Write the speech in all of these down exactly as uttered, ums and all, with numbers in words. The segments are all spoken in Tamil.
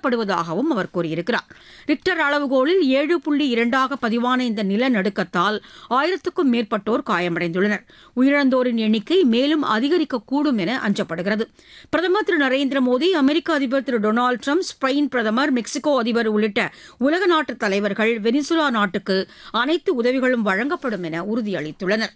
காணப்படுவதாகவும் அவர் கூறியிருக்கிறார். ரிக்டர் அளவுகோலில் ஏழு புள்ளி இரண்டாக பதிவான இந்த நிலநடுக்கத்தால் ஆயிரத்துக்கும் மேற்பட்டோர் காயமடைந்துள்ளனர். உயிரிழந்தோரின் எண்ணிக்கை மேலும் அதிகரிக்கக்கூடும் என அஞ்சப்படுகிறது. பிரதமர் திரு நரேந்திர மோடி, அமெரிக்க அதிபர் திரு டொனால்டு டிரம்ப், ஸ்பெயின் பிரதமர், மெக்சிகோ அதிபர் உள்ளிட்ட உலக நாட்டு தலைவர்கள் வெனிசுலா நாட்டுக்கு அனைத்து உதவிகளும் வழங்கப்படும் என உறுதியளித்துள்ளனர்.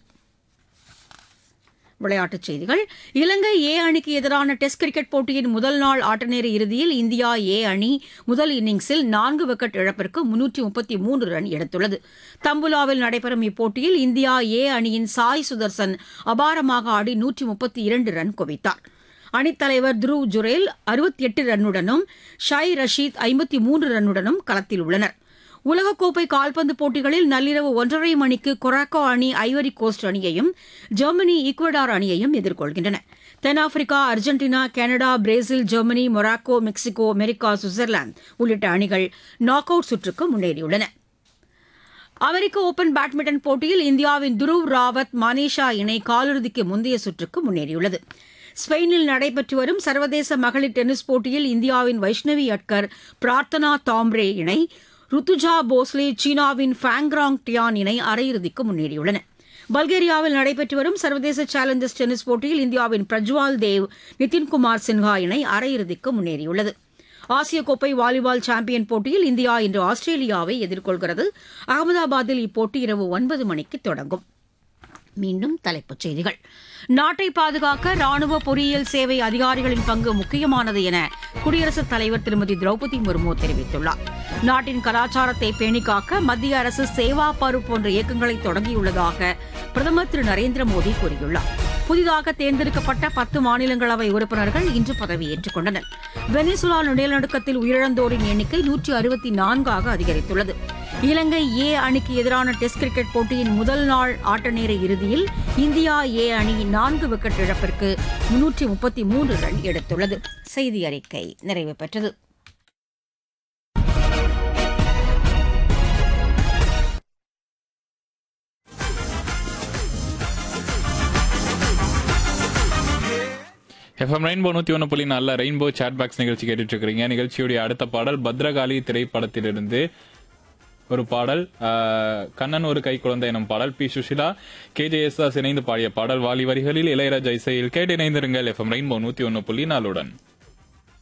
விளையாட்டுச் செய்திகள். இலங்கை ஏ அணிக்கு எதிரான டெஸ்ட் கிரிக்கெட் போட்டியின் முதல் நாள் ஆட்டநேர இறுதியில் இந்தியா ஏ அணி முதல் இன்னிங்ஸில் நான்கு விக்கெட் இழப்பிற்கு முன்னூற்று முப்பத்தி மூன்று ரன் எடுத்துள்ளது. தம்புலாவில் நடைபெறும் இப்போட்டியில் இந்தியா ஏ அணியின் சாய் சுதர்சன் அபாரமாக ஆடி நூற்று முப்பத்தி இரண்டு ரன் குவித்தார். அணித்தலைவர் துருவ் ஜுரேல் அறுபத்தி எட்டு ரன்னுடனும் ஷாய் ரஷீத் ஐம்பத்தி மூன்று ரன்னுடனும் களத்தில் உள்ளனர். உலகக்கோப்பை கால்பந்து போட்டிகளில் நள்ளிரவு ஒன்றரை மணிக்கு கொராக்கோ அணி ஐவரி கோஸ்ட் அணியையும், ஜெர்மனி ஈக்குவடார் அணியையும் எதிர்கொள்கின்றன. தென்னாப்பிரிக்கா, Argentina, Canada, Brazil, Germany, Morocco, Mexico, America, Switzerland உள்ளிட்ட அணிகள் நாக் அவுட் சுற்றுக்கு முன்னேறியுள்ளன. அமெரிக்க ஓபன் பேட்மிண்டன் போட்டியில் இந்தியாவின் துருவ் ராவத், மனிஷா இணை காலிறுதிக்கு முந்தைய சுற்றுக்கு முன்னேறியுள்ளது. ஸ்பெயினில் நடைபெற்று வரும் சர்வதேச மகளிர் டென்னிஸ் போட்டியில் இந்தியாவின் வைஷ்ணவி அட்கர், பிரார்த்தனா தாம்ரே இணை, ருத்துஜா போஸ்லே, சீனாவின் ஃபேங்ராங் டியான் இணை அரையிறுதிக்கு முன்னேறியுள்ளன. பல்கேரியாவில் நடைபெற்று வரும் சர்வதேச சேலஞ்சர்ஸ் டென்னிஸ் போட்டியில் இந்தியாவின் பிரஜ்வால் தேவ், நிதின்குமார் சின்ஹா இணை அரையிறுதிக்கு முன்னேறியுள்ளது. ஆசிய கோப்பை வாலிபால் சாம்பியன் போட்டியில் இந்தியா இன்று ஆஸ்திரேலியாவை எதிர்கொள்கிறது. அகமதாபாத்தில் இப்போட்டி இரவு ஒன்பது மணிக்கு தொடங்கும். மீண்டும் தலைப்புச் செய்திகள். நாட்டை பாதுகாக்க ராணுவ பொறியியல் சேவை அதிகாரிகளின் பங்கு முக்கியமானது என குடியரசுத் தலைவர் திருமதி திரௌபதி முர்மு தெரிவித்துள்ளார். நாட்டின் கலாச்சாரத்தை பேணிக்காக்க மத்திய அரசு சேவா பரு போன்ற இயக்கங்களை தொடங்கியுள்ளதாக பிரதமர் திரு நரேந்திர மோடி கூறியுள்ளார். புதிதாக தேர்ந்தெடுக்கப்பட்ட பத்து மாநிலங்களவை உறுப்பினர்கள் இன்று பதவியேற்றுக் கொண்டனர். வெனிசுலா நிலநடுக்கத்தில் உயிரிழந்தோரின் எண்ணிக்கை நூற்றி அறுபத்தி நான்காக அதிகரித்துள்ளது. இலங்கை ஏ அணிக்கு எதிரான டெஸ்ட் கிரிக்கெட் போட்டியின் முதல் நாள் ஆட்டநேர இறுதியில் இந்தியா ஏ அணி நான்கு விக்கெட் இழப்பிற்கு முன்னூற்றி முப்பத்தி மூன்று ரன் எடுத்துள்ளது. செய்தி அறிக்கை நிறைவு பெற்றது. எஃப்எம் ரெயின்போ நூற்றி ஒன்று புள்ளி நாலில் ரெயின்போ சாட் பாக்ஸ் நிகழ்ச்சி கேட்டுட்டு இருக்கிறீங்க. நிகழ்ச்சியுடைய அடுத்த பாடல் பத்ரகாளி திரைப்படத்திலிருந்து ஒரு பாடல், கண்ணன் ஒரு கை குழந்தை எனும் பாடல். B Sushila, K J S இணைந்து பாடிய பாடல். வாலி வரிகளில் இளையராஜா இசையில் கேட்டு இணைந்திருங்கள் எஃப்எம் ரெயின்போ நூற்றி ஒன்று புள்ளி நாலுடன்.